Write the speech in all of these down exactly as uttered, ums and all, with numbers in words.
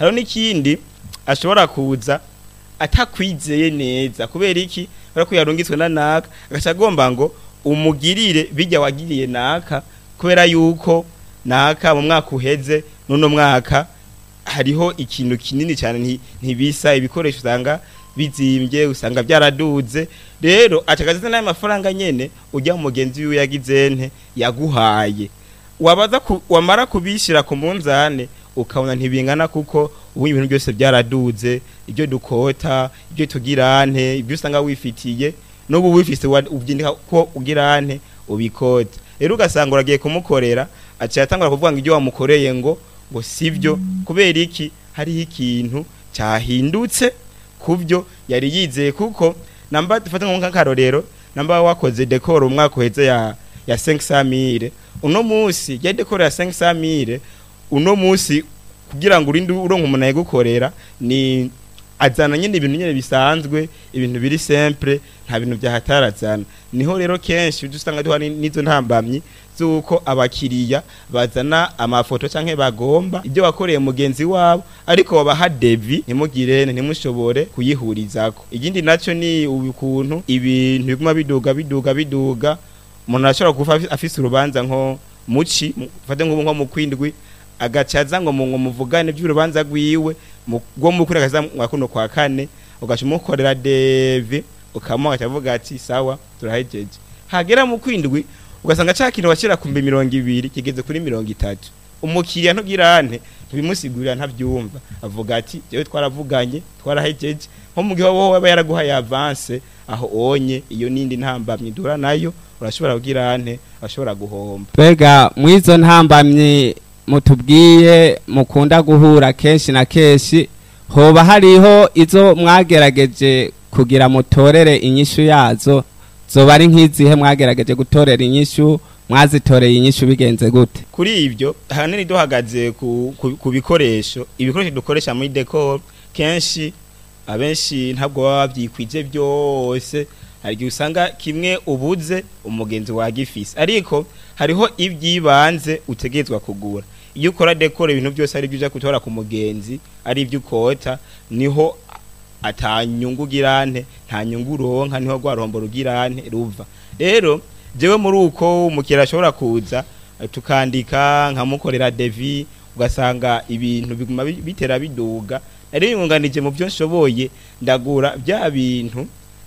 haro n'ikindi ashobora kuza atakwizeye neza kubera iki bara ko yarungitswe na naka agaca agomba ngo umugirire bijya wagiriye naka kubera yuko naka mu mwaka uheze nuno mwaka hariho ikintu kinini cyane ntibisa ibikoresho usanga bizimbye usanga byaraduze rero atagaze nayo mafaranga nyene ujya mu mugenzi wiwe yagize nte yaguhaye wabaza ku, wamara kubishira ku munzane ukabona ntibingana kuko ubu ibintu byose byaraduze ibyo dukota ibyo tugirante ibyo usanga wifitiye n'ubu wifise ubyindika ko ugirante ubikota rero ugasanga uragiye kumukorera aca yatangura kuvuga ngo ibyo wamukoreye ngo ngo sivyo kubera iki hari ikintu cyahindutse kubyo yari yizeye kuko namba dufata nko nkarorero namba wakoze decor umwaka uheze ya ya cinq cent mille uno munsi ya decor ya cinq cent mille uno munsi kugira ngo urinde uronka umuntu yagukorera ni azana nyine ibintu nyine bisanzwe ibintu biri simple nta bintu byahatarazana niho rero kenshi dusanga duhari nizo ntambamyi zuko abakiriya bazana amafoto canke bagomba ibyo bakoreye mugenzi wabo ariko babaha devi ntimugirene ntimushobore kuyihurizako igindi naco ni ubukuntu ibintu biguma biduga biduga biduga umuntu ashobora kufa afise urubanza nko muci fate ngo nko mu kwindwi agacaza ngo mu muvugane by'urubanza rwiwe gwo mu kuri akaza mwakuno kwa kane ugashumukorera devi ukamuha cyavuga ati sawa turahejeje hagera mu kwindwi ugasanga cyakintu washira ku mirongo ibiri kigeze kuri mirongo itatu umukiriya ntugirane tubimusigurira ntabyumva avuga ati jewe twaravuganye twarahejeje nko mu gihe wowe yaraguhaye avance aho onye iyo nindi ntambamye dura nayo urashobora kugirane ashobora guhomba bega mwizo ntambamye mutubwiye mukunda guhura kenshi na kenshi hoba hariho izo mwagerageje kugira mutorere inyishu yazo zoba ari nk'izihe mwagerageje gutorera inyishu mwazitoreye inyishu bigenze gute kuri ibyo hanini duhagaze ku, ku, ku bikoresho ibikoresho dukoresha muri decor kenshi abenshi ntabwo baba byikwije byose hari usanga kimwe ubuze umugenzi wagifise ariko hariho ibyibanze utegezwa kugura iyo ukora decor ibintu byose ari byo kutora ku mugenzi ari ibyo ukota niho atanyungu girante nta nyungu ronka niho gwarombo rugirante ruva rero jewe muri uko umukira ashobora kuza tukandika nkamukorera devi ugasanga ibintu biguma bitera biduga ari yunganije mu byo nshoboye ndagura bya bintu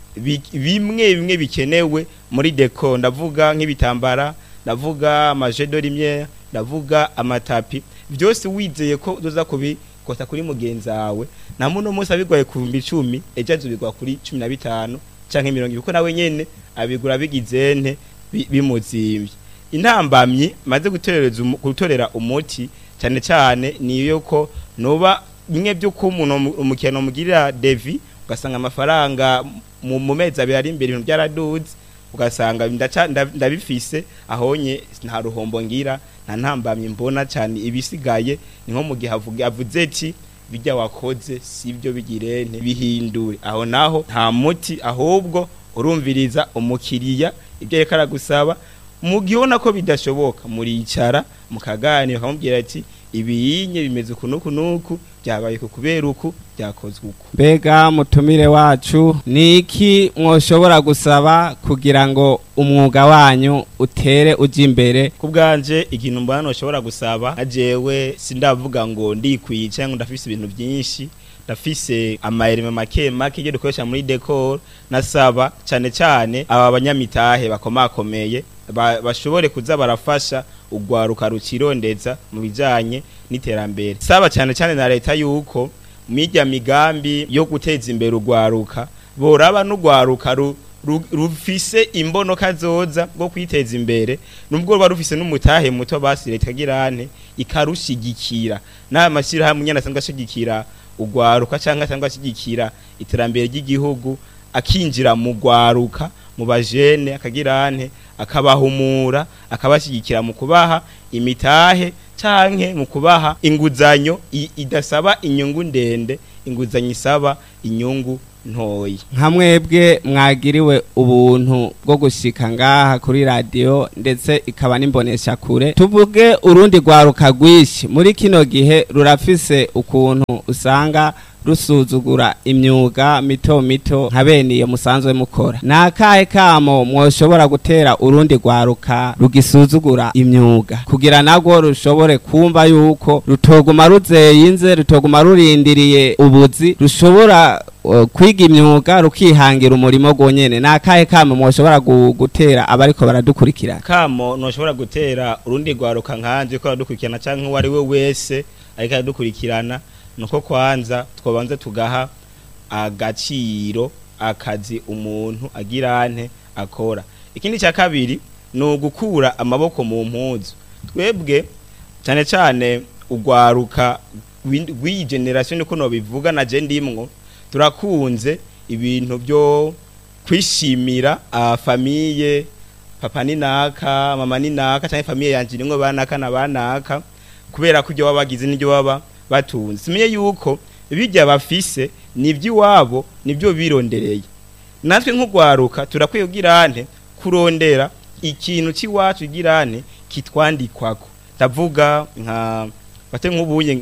bimwe bimwe bikenewe muri decor ndavuga nk'ibitambara ndavuga amajedo rimwe ndavuga amatapi byose wizeye ko uzoza kubi kota kuri mugenzi wawe na muno munsi abigwaye ku icumi ejaje bigwa kuri cumi na bitanu canke mirongo ibiri ko nawe nyene abigura bigizente bimuzimbye intambamyi maze gutorereza gutorera umuti cyane cyane niyo ko noba bimwe byo ko umuntu umukeno mugirira devi ugasanga amafaranga mu mezi abiri ari imbere ibintu byaraduze ugasanga ndabifise ahonye nta ruhombo ngira nta ntambamye mbona cyane ibisigaye ni nko mu gihe avuze ati bijya wakoze sivyo bigirene bihindure aho naho nta muti ahubwo urumviriza umukiriya ibyo reka aragusaba mu gihe ubona ko bidashoboka muricara mukaganira ukamubwira ati ibiyinye bimeze kunuku nuku byabaye kubera uku byakozwe uko bega mutumire wacu niki mwoshobora gusaba kugira ngo umwuga wanyu utere uje imbere kubganje ikintu mbano ushobora gusaba ajewe sindavuga ngo ndikwiye cyangwa ndafise ibintu byinshi ndafise amayerime make make je dukoresha muri decor nasaba cyane cyane aba banyamitahe bakomakomeye bashobore kuza barafasha ugwaruka rukirondeza mu bijanye n'iterambere saba cyane cyane na leta yuko mijya migambi yo guteza imbere ugwaruka boraba n'ugwaruka rufise imbono kazoza bwo kwiteza imbere nubwo barufise n'umutahe muto basi leta girane ikarushigikira n'amashira hamwe nyana sanga shigikira ugwaruka cyangwa cyangwa shigikira iterambere ry'igihugu akinjira mu gwaruka mu bajene akagirane akabahumura akabashyigikira mu kubaha imitahe canke mu kubaha inguzanyo idasaba inyungu ndende, inguzanyo isaba inyungu ntoyi. Nka mwebwe mwagiriwe ubuntu bwo gushika ngaha kuri radio ndetse ikaba nimbonesha kure, tuvuge urundi rwaruka rwishi muri kino gihe rurafise ukuntu usanga rusuzugura imyuga mito mito nka bene iyo musanzwe mukora. Nakahe kamo mwoshobora gutera urundi rwaruka rugisuzugura imyuga kugira nagwo rushobore kumva yuko rutoguma ruzeyinze, rutoguma rurindiriye ubuzi, rushobora uh, kwiga imyuga rukihangira umurimo gonyene? Nakahe kamo mwoshobora gutera abariko baradukurikira? Kamo noshobora gutera urundi rwaruka nkanje ko baradukurikirana canke uwari we wese ariko aradukurikirana, nuko kwanza twabanze tugaha agaciro akazi umuntu agirante akora. Ikindi cya kabiri no gukura amaboko mu mpuzu. Twebwe cyane cyane ugwaruka w'iyi generation uko no bivuga na je ndimwo, turakunze ibintu byo kwishimira a famille, papa ni naka, mama ni naka, cyane famille yanje nimwe banaka na banaka, kubera ko byo wabagize n'ibyo waba batunze. Simenye yuko bijya bafise nivyo wabo nivyo birondereye. Natwe nk'ugwaruka turakwiye kugirante kurondera ikintu ciwacu girane kitwandikwako. Tavuga nka bate nk'ubunye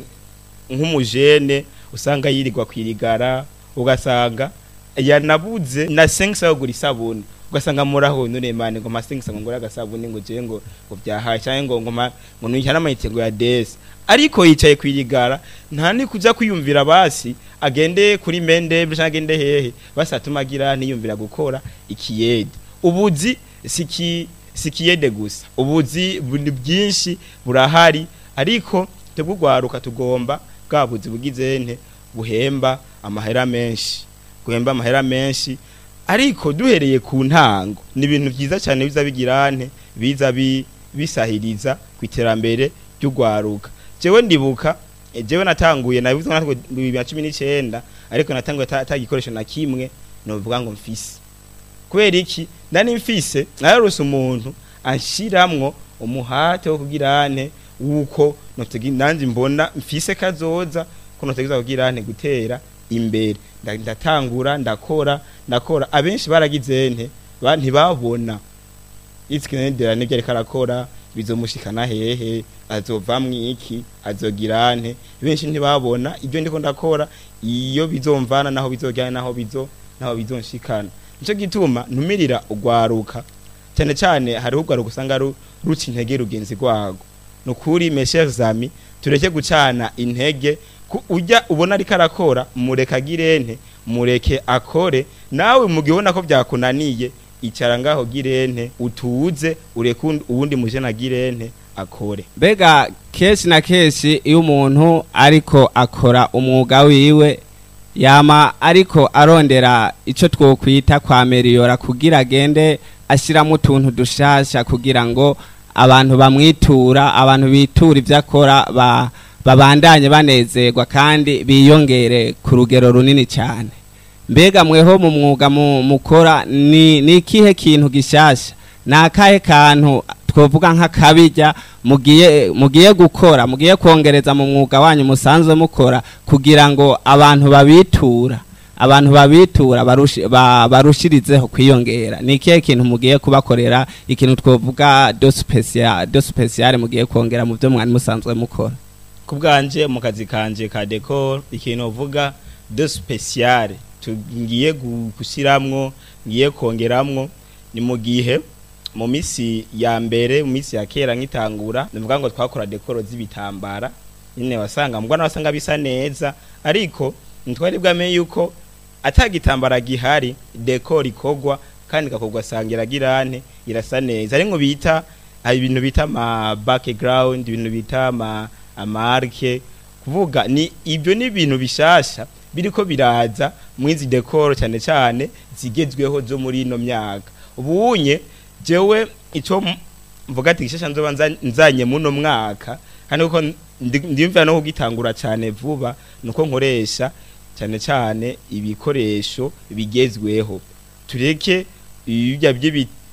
nk'umujene usanga yirirwa kwirigara, ugasanga yanabuze na cinq cents gura isabuni, ugasanga muraho none mane ngo ma cinq cents ngura gasabuni ngo je ngo ngo byahaye cyane ngo ngoma ngo nuyihana amayitego ya desi, ariko yicaye kwirigara nta ni kuja kwiyumvira basi agende kuri mende cyangwa agende hehe basatumagira niyumvira gukora ikiyede. Ubuzi siki sikiyede gusa, ubuzi buri byinshi burahari, ariko tebugwaruka tugomba bwabuzi bugize nte buhemba amahera menshi, guhemba amahera menshi, ariko duhereye ku ntango ni ibintu byiza cyane biza bigirante biza bi bisahiriza kwiterambere ry'ugwaruka. Jewe ndibuka jewe natanguye nabivuze natwe bibiri na cumi n'icyenda, ariko natanguye atagikoresho na kimwe no vuga ngo mfise. Kubera iki ndani mfise narose umuntu anshiramwo umuhate wo kugirante uko notegi nanje mbona mfise kazoza ko notegeza kugirante gutera imbere. Ndatangura ndakora ndakora abenshi baragize nte banti babona itsikenedera n'ibyo ariko arakora bizomushikana hehe, azovamwe iki, azogirante. Benshi ntibabona ibyo ndiko ndakora iyo bizomvana naho bizojyana naho bizo naho bizonshikana. Nico gituma ntumirira ugwaruka cyane cyane hari ugwaruka usanga ruci intege rugenzi rwago. Nukuri mes chers amis, tureke gucana intege, ujya ubona ariko arakora mureka girente, mureke akore, nawe mugibona ko byakunaniye icara ngaho girente utuze ureke uwundi mujena girente akore. Bega keshi na keshi iyo umuntu ariko akora umwuga wiwe yama ariko arondera ico twokwita kwa meriora kugira agende ashiramo utuntu dushasha kugira ngo abantu bamwitura, abantu bitura ivyakora ba babandanye banezerwa kandi biyongere ku rugero runini cyane. Mbega mweho mu mwuga mukora ni nikihe kintu gishasha, nakahe kantu twovuga nka kabijya mugiye mugiye gukora, mugiye kongereza mu mwuga wanyu musanzwe mukora kugira ngo abantu babitura, abantu babitura barushirizeho kwiyongera? Nikihe kintu mugiye kubakorera, ikintu twovuga do special do special mugiye kongera mu byo mwani musanzwe mukora? Kubwanje mu kazi kanje ka decor ikintu uvuga de special tugiye gushiramwo ngiye kongeramwo ni mu gihe mu misi ya mbere mu misi ya kera nkitangura ndavuga ngo twakora decor z'ibitambara nyine wasanga mbwa wasanga bisa neza, ariko ntwari bwamenye yuko atagitambara gihari decor ikogwa kandi gakogwa sangira girante irasa neza. Ari ngo bita hari ibintu bita ma background, ibintu bita ma amarke, kuvuga ni ibyo ni ibintu bishasha biriko biraza mwizi decor cyane cyane zigezweho zo muri ino myaka. Ubunye jewe ico mvuga ati gishasha nzoba nzanye muno mwaka kandi uko ndimvira no kugitangura cyane vuba nuko nkoresha cyane cyane ibikoresho bigezweho. Tureke ibya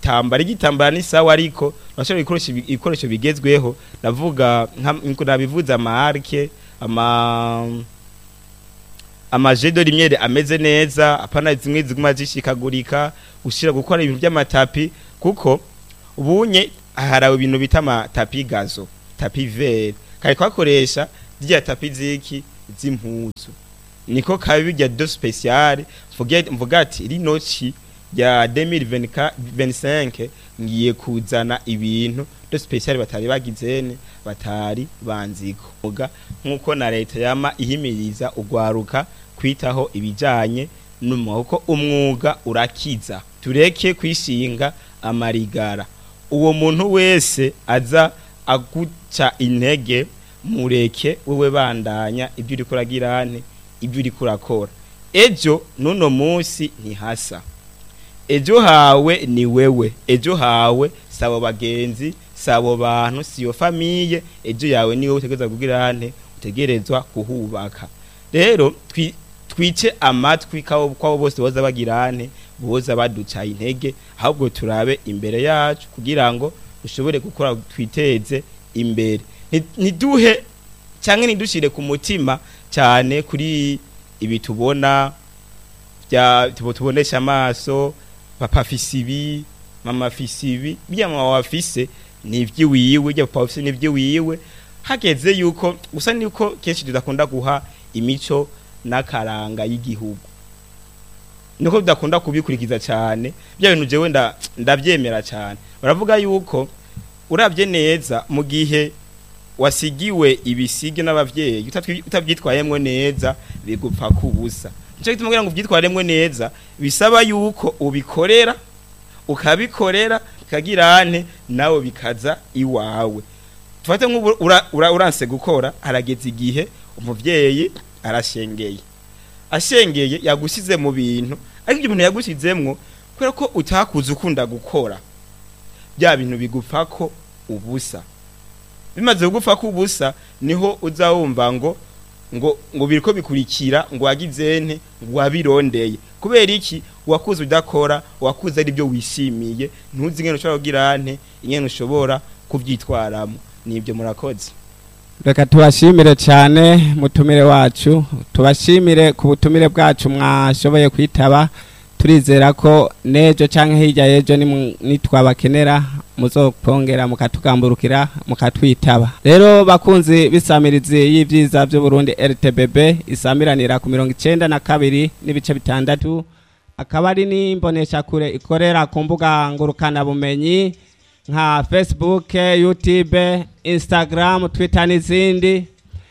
igitambara igitambara ni sawa ariko urashobora gukoresha ibikoresho bigezweho ndavuga nka nabivuza marke ama amajedo rimwe ameze neza apana zimwe ziguma zishikagurika ushira gukora ibintu by'amatapi kuko ubunye harawe ibintu bita amatapi gazo tapi vert kai kwakoresha rya tapi ziki z'impuzu niko kabi bijya do special mvuge mvuga ati rinoci ya deux mille vingt-cinq ngiye kuzana ibintu do special batari bagizene batari banziko muga nkuko na leta yama ihimiriza ugwaruka kwitaho ibijanye n'umwuga umwuga urakiza tureke kwishinga amarigara uwo muntu wese aza aguca intege mureke wewe bandanya ibyo uri kuragirane ibyo uri kurakora ejo nuno munsi ntihasa ejo hawe ni wewe ejo hawe sabo bagenzi sabo bantu siyo famiye ejo yawe ni wowe utegerezwa kugirane utegerezwa kuhubaka rero twice amatwi kawo kwabo bose boza bagirane boza baduca intege ahubwo turabe imbere yacu kugira ngo ushobore gukora twiteze imbere niduhe cyangwa nidushire ku mutima cyane kuri ibi tubona bya tubonesha amaso papa fisibi mama fisibi bya mama wafise nivyi wiwe bya papa wafise nivyi wiwe hageze yuko gusa niko kenshi tudakunda guha imico nakaranga y'igihugu niko tudakunda kubikurikiza cyane bya bintu jewe nda ndavyemera cyane baravuga yuko urabye neza mu gihe wasigiwe ibisige n'abavyeyi utavyitwayemwe neza bigupfa kubusa nico gituma ngira ngo uvyitwaremwe neza bisaba yuko ubikorera ukabikorera kagirane nawe bikaza iwawe tufate nk'ubu uranse gukora harageze igihe umuvyeyi arashengeye ashengeye yagusize mu bintu ariko ibyo bintu yagusizemwo kubera ko utakuza ukunda gukora bya bintu bigupfa ko ubusa bimaze kugufa ko ubusa niho uzawumva ngo ngo ngo biriko bikurikira ngo wagizene ngo wabirondeye kubera iki wakuze udakora wakuze ari byo wishimiye ntuzi ngene ushobora kugirane ingene ushobora kuvyitwaramo nibyo murakoze reka tubashimire cyane mutumire wacu tubashimire ku butumire bwacu mwashoboye kwitaba turizera ko nejo canke hirya yejo nitwabakenera muzopongera mukatugamburukira mukatwitaba rero bakunzi bisamirizi y'ivyiza byo Burundi R T B B isamiranira ku mirongo icenda na kabiri n'ibice bitandatu akaba ari n'imbonesha kure ikorera ku mbuga ngurukana bumenyi nka Facebook, YouTube, Instagram, Twitter n'izindi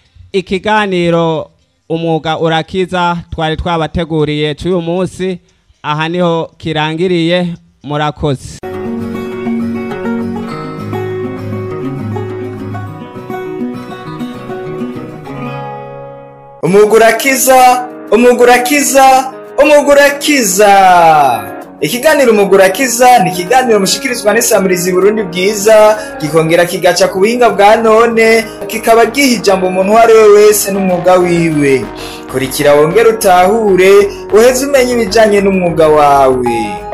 ikiganiro umwuga urakiza twari twabateguriye cy'uyu munsi aha niho kirangiriye murakoze umugurakiza umugurakiza umugurakiza ikiganiro umugurakiza ni ikiganiro mushikirizwa n'isamirizi Burundi bwiza gikongera kigaca ku buhinga bwa none kikaba giha ijambo umuntu wari we wese n'umwuga wiwe kurikira wongera utahure uheze umenye ibijanye n'umwuga wawe.